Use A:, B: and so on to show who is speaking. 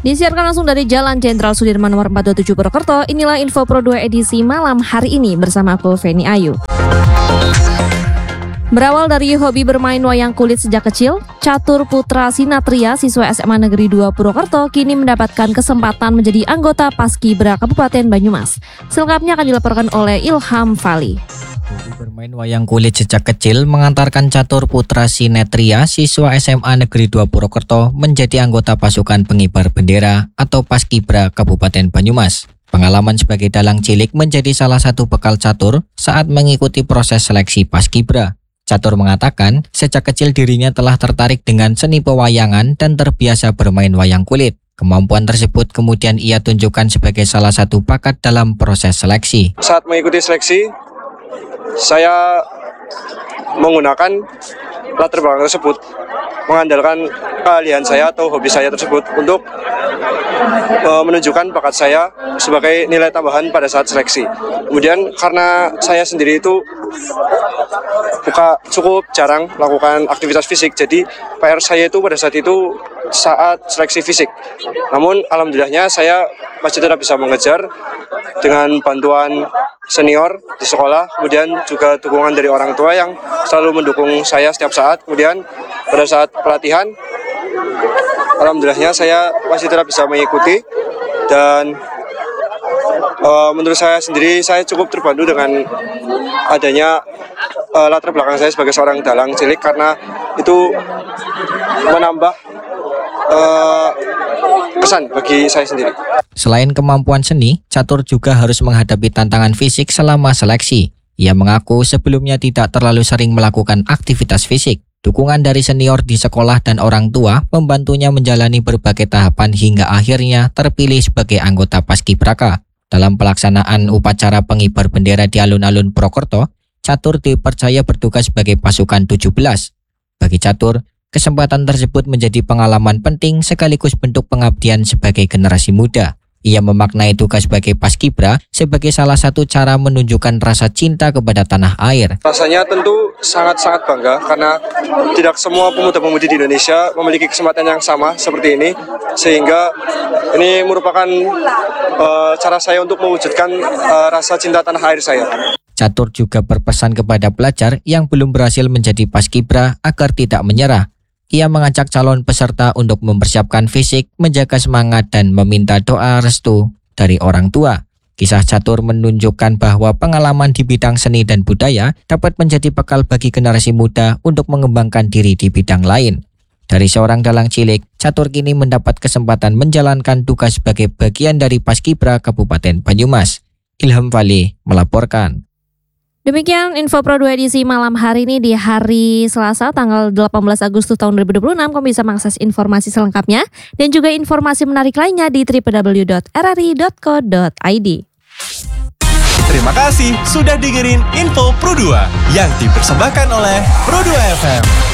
A: Disiarkan langsung dari Jalan Jenderal Sudirman nomor 427 Purwokerto, inilah Info Pro 2 edisi malam hari ini bersama aku Feni Ayu. Berawal dari hobi bermain wayang kulit sejak kecil, Catur Putra Sinatria, siswa SMA Negeri 2 Purwokerto, kini mendapatkan kesempatan menjadi anggota Paskibra Kabupaten Banyumas. Selengkapnya akan dilaporkan oleh Ilham Fali.
B: Hobi bermain wayang kulit sejak kecil mengantarkan Catur Putra Sinatria, siswa SMA Negeri 2 Purwokerto, menjadi anggota pasukan pengibar bendera atau Paskibra Kabupaten Banyumas. Pengalaman sebagai dalang cilik menjadi salah satu bekal Catur saat mengikuti proses seleksi Paskibra. Catur mengatakan, sejak kecil dirinya telah tertarik dengan seni pewayangan dan terbiasa bermain wayang kulit. Kemampuan tersebut kemudian ia tunjukkan sebagai salah satu bakat dalam proses seleksi.
C: Saat mengikuti seleksi, saya menggunakan latar belakang tersebut, mengandalkan keahlian saya atau hobi saya tersebut untuk menunjukkan bakat saya sebagai nilai tambahan pada saat seleksi. Kemudian karena saya sendiri itu cukup jarang melakukan aktivitas fisik, jadi PR saya itu pada saat itu saat seleksi fisik. Namun alhamdulillahnya saya masih tetap bisa mengejar dengan bantuan senior di sekolah, kemudian juga dukungan dari orang tua yang selalu mendukung saya setiap saat. Kemudian pada saat pelatihan, alhamdulillahnya saya masih tetap bisa mengikuti, dan menurut saya sendiri saya cukup terbantu dengan adanya latar belakang saya sebagai seorang dalang cilik, karena itu menambah kesan bagi saya sendiri.
B: Selain kemampuan seni, Catur juga harus menghadapi tantangan fisik selama seleksi. Ia mengaku sebelumnya tidak terlalu sering melakukan aktivitas fisik. Dukungan dari senior di sekolah dan orang tua membantunya menjalani berbagai tahapan hingga akhirnya terpilih sebagai anggota Paskibraka. Dalam pelaksanaan upacara pengibar bendera di alun-alun Purwokerto, Catur dipercaya bertugas sebagai pasukan 17. Bagi Catur, kesempatan tersebut menjadi pengalaman penting sekaligus bentuk pengabdian sebagai generasi muda. Ia memaknai tugas sebagai Paskibra sebagai salah satu cara menunjukkan rasa cinta kepada tanah air.
C: Rasanya tentu sangat-sangat bangga karena tidak semua pemuda-pemudi di Indonesia memiliki kesempatan yang sama seperti ini, sehingga ini merupakan cara saya untuk mewujudkan rasa cinta tanah air saya.
B: Catur juga berpesan kepada pelajar yang belum berhasil menjadi Paskibra agar tidak menyerah. Ia mengajak calon peserta untuk mempersiapkan fisik, menjaga semangat, dan meminta doa restu dari orang tua. Kisah Catur menunjukkan bahwa pengalaman di bidang seni dan budaya dapat menjadi bekal bagi generasi muda untuk mengembangkan diri di bidang lain. Dari seorang dalang cilik, Catur kini mendapat kesempatan menjalankan tugas sebagai bagian dari Paskibra Kabupaten Banyumas. Ilham Fali melaporkan.
A: Demikian Info Pro 2 edisi malam hari ini di hari Selasa tanggal 18 Agustus tahun 2026. Kamu bisa mengakses informasi selengkapnya dan juga informasi menarik lainnya di www.rri.co.id.
D: Terima kasih sudah dengerin Info Pro 2 yang dipersembahkan oleh Pro 2 FM.